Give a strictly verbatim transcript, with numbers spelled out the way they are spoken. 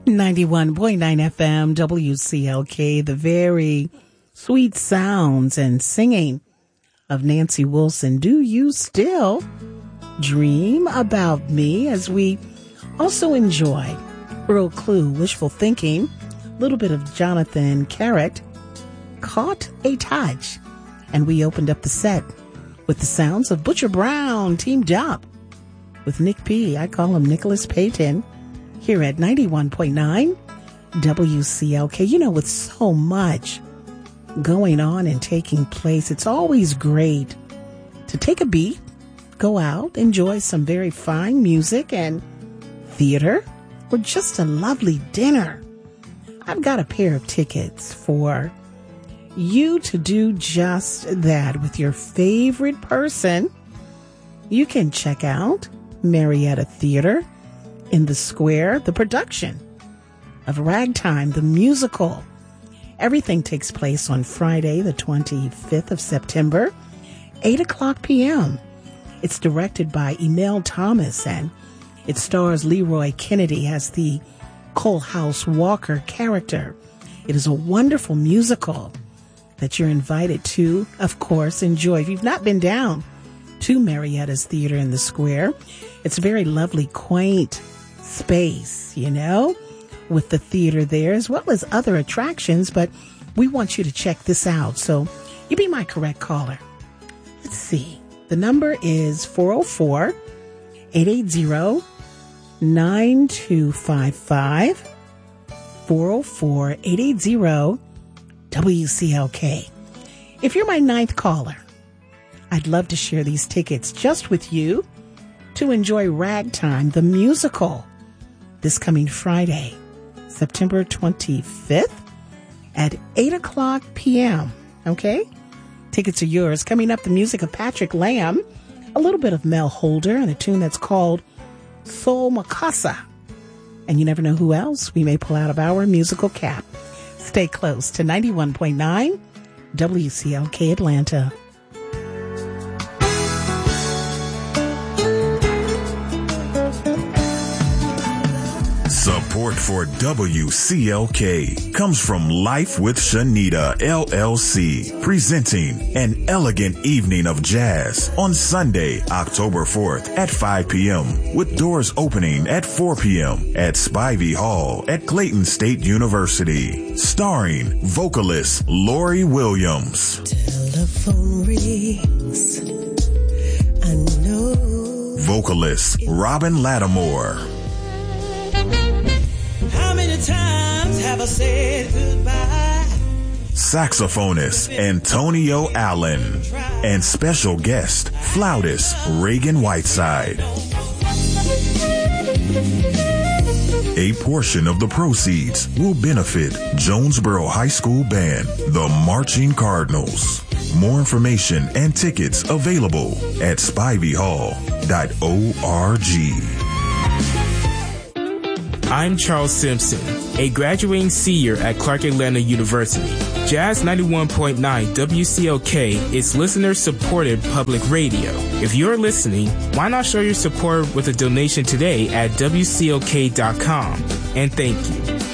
ninety-one point nine F M, W C L K, the very sweet sounds and singing of Nancy Wilson. Do you still dream about me? As we also enjoy Earl Klugh, Wishful Thinking, a little bit of Jonathan Carrot, Caught a Touch. And we opened up the set with the sounds of Butcher Brown teamed up with Nick P. I call him Nicholas Payton. Here at ninety-one point nine W C L K. You know, with so much going on and taking place, it's always great to take a beat, go out, enjoy some very fine music and theater, or just a lovely dinner. I've got a pair of tickets for you to do just that with your favorite person. You can check out Marietta Theater in the Square, the production of Ragtime, the musical. Everything takes place on Friday, the twenty-fifth of September, eight o'clock p.m. It's directed by Emil Thomas, and it stars Leroy Kennedy as the Coalhouse Walker character. It is a wonderful musical that you're invited to, of course, enjoy. If you've not been down to Marietta's Theater in the Square, it's a very lovely, quaint space, you know, with the theater there as well as other attractions, but we want you to check this out. So you be my correct caller. Let's see. The number is four oh four, eight eight zero, nine two five five, four oh four, eight eight zero, W C L K. If you're my ninth caller, I'd love to share these tickets just with you to enjoy Ragtime, the musical, this coming Friday, September twenty-fifth at eight o'clock p.m. Okay? Tickets are yours. Coming up, the music of Patrick Lamb, a little bit of Mel Holder, and a tune that's called Soul Makasa. And you never know who else we may pull out of our musical cap. Stay close to ninety-one point nine W C L K Atlanta. Support for W C L K comes from Life with Shanita, L L C, presenting an elegant evening of jazz on Sunday, October fourth at five p.m. with doors opening at four p.m. at Spivey Hall at Clayton State University. Starring vocalist Lori Williams. Telephone rings. I know. Vocalist Robin Lattimore. How many times have I said goodbye? Saxophonist Antonio Allen. And special guest, flautist Reagan Whiteside. A portion of the proceeds will benefit Jonesboro High School Band, the Marching Cardinals. More information and tickets available at spivey hall dot org. I'm Charles Simpson, a graduating senior at Clark Atlanta University. Jazz ninety-one point nine W C L K is listener-supported public radio. If you're listening, why not show your support with a donation today at W C L K dot com? And thank you.